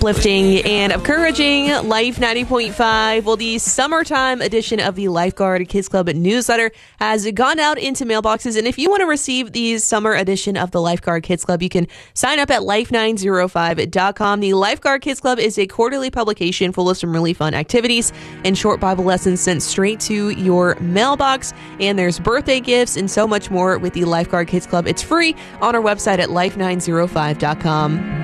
uplifting and encouraging Life 90.5. Well, the summertime edition of the Lifeguard Kids Club newsletter has gone out into mailboxes. And if you want to receive the summer edition of the Lifeguard Kids Club, you can sign up at life905.com. The Lifeguard Kids Club is a quarterly publication full of some really fun activities and short Bible lessons sent straight to your mailbox. And there's birthday gifts and so much more with the Lifeguard Kids Club. It's free on our website at life905.com.